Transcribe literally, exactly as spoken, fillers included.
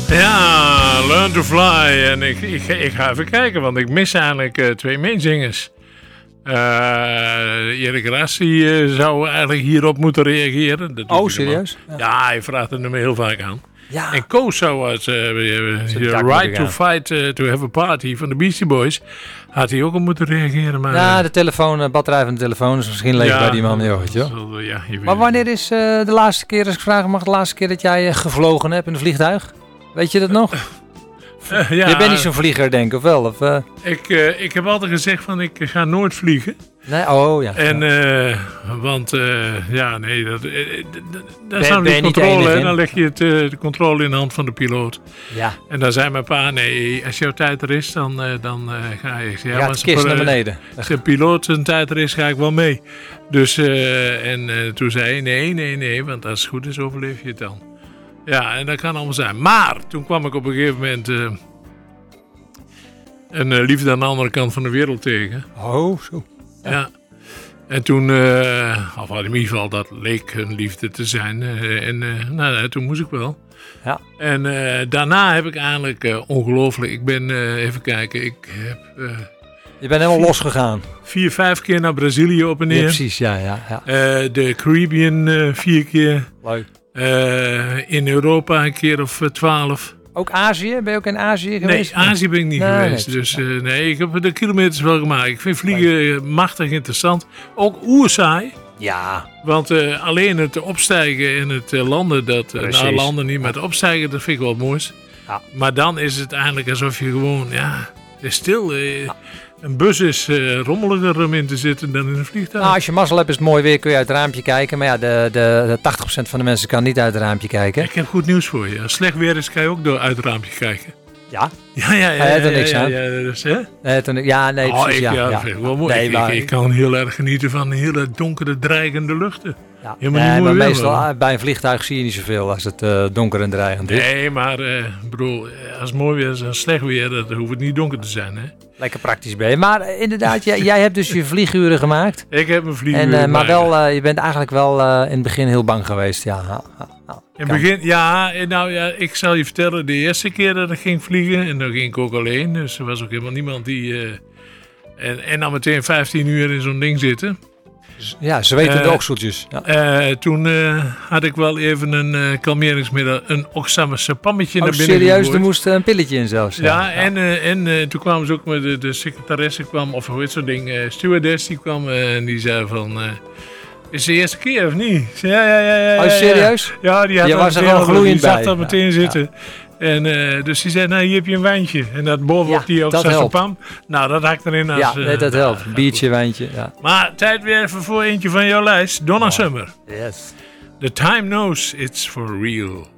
Ja, Learn to Fly. En ik, ik, ik ga even kijken, want ik mis eigenlijk uh, twee meezingers. Uh, Erik Ras die, uh, zou eigenlijk hierop moeten reageren. Dat oh, serieus? Ja. ja, hij vraagt het me heel vaak aan. Ja. En Koos zou als uh, uh, Right to Fight uh, to Have a Party van de Beastie Boys, had hij ook op moeten reageren. Maar, ja, de telefoon, de batterij van de telefoon is misschien leeg ja, bij die man. Joh, zo, ja, maar wanneer is uh, de laatste keer, als ik vragen mag, de laatste keer dat jij uh, gevlogen hebt in een vliegtuig? Weet je dat nog? Uh, ja, je bent niet zo'n vlieger, denk ik, of wel? Of, uh... ik, uh, ik heb altijd gezegd van ik ga nooit vliegen. Nee, oh ja. En, uh, want uh, ja, nee, dat, uh, dat is nou die controle. En dan leg je het, uh, de controle in de hand van de piloot. Ja. En dan zei mijn pa, nee, als jouw tijd er is, dan, uh, dan uh, ga je. Ja, ja, het kist naar beneden. Als de piloot zijn tijd er is, ga ik wel mee. Dus, uh, en uh, toen zei hij, nee, nee, nee, want als het goed is, overleef je het dan. Ja, en dat kan allemaal zijn. Maar toen kwam ik op een gegeven moment uh, een uh, liefde aan de andere kant van de wereld tegen. Oh, zo. Ja. ja. En toen, uh, of in ieder geval, dat leek een liefde te zijn. Uh, en uh, nou, toen moest ik wel. Ja. En uh, daarna heb ik eigenlijk uh, ongelooflijk, ik ben, uh, even kijken, ik heb... Uh, Je bent helemaal losgegaan. Vier, vijf keer naar Brazilië op en neer. Ja, precies, ja. ja, ja. Uh, de Caribbean uh, vier keer. Leuk. Uh, in Europa een keer of uh, twaalf. Ook Azië? Ben je ook in Azië geweest? Nee, Azië ben ik niet nee, geweest. Nee, dus uh, nee, ik heb de kilometers wel gemaakt. Ik vind vliegen uh, machtig interessant. Ook oerzaai. Ja. Want uh, alleen het opstijgen en het uh, landen, dat uh, nou, landen niet met opstijgen, dat vind ik wel het mooist. Ja. Maar dan is het eigenlijk alsof je gewoon, ja, is stil. Uh, ja. Een bus is uh, rommeliger om in te zitten dan in een vliegtuig. Nou, als je mazzel hebt is het mooi weer, kun je uit het raampje kijken. Maar ja, de, de, de tachtig procent van de mensen kan niet uit het raampje kijken. Ik heb goed nieuws voor je. Als slecht weer is, kan je ook door uit het raampje kijken. Ja? Ja, ja, ja. Hij heeft er niks ja, aan. Ja, ja, dus, hè? Nee, ja, nee, oh, precies. Ik, ja, ja, ja. Vind ik wel mooi. Nee, ik, maar, ik, ik kan heel erg genieten van hele donkere, dreigende luchten. Ja. Helemaal nee, niet maar mooi meestal wel. Bij een vliegtuig zie je niet zoveel als het uh, donker en dreigend is. Nee, maar uh, bedoel, als het mooi weer is en slecht weer, dan hoeft het niet donker te zijn, hè? Lekker praktisch ben je. Maar uh, inderdaad, jij, jij hebt dus je vlieguren gemaakt. Ik heb mijn vlieguren en, uh, gemaakt. Maar wel, uh, je bent eigenlijk wel uh, in het begin heel bang geweest. Ja, ja, ja, in het begin, ja, nou ja, ik zal je vertellen, de eerste keer dat ik ging vliegen, en dan ging ik ook alleen, dus er was ook helemaal niemand die... Uh, en, en dan meteen vijftien uur in zo'n ding zitten. Ja, zwetende uh, okseltjes. Ja. Uh, toen uh, had ik wel even een uh, kalmeringsmiddel, een oxamesapammetje oh, naar binnen serieus? gegooid. Er moest een pilletje in zelfs. Ja, ja, ja. en, uh, en uh, toen kwamen ze ook met de, de secretaresse kwam, of hoe heet zo'n ding, uh, stewardess, die kwam uh, en die zei van... Uh, is het de eerste keer of niet? Ja, ja, ja. ja, ja oh, serieus? Ja, die had je was er gewoon gloeiend bij. Die zag bij. dat meteen ja, zitten. Ja. En uh, dus die zei, nou hier heb je een wijntje. En dat bovenop ja, die ook sasapam. Nou, dat hakt erin als... Ja, nee, dat uh, helpt. Een biertje, wijntje. Ja. Maar tijd weer even voor eentje van jouw lijst. Donna oh. Summer. Yes. The time knows it's for real.